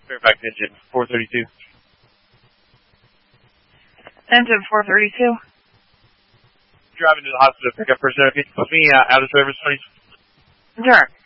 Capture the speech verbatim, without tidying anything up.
Fairfax engine four thirty-two. Engine four thirty-two. Driving to the hospital to pick up person. Can you put me uh, out of service, please? Sure.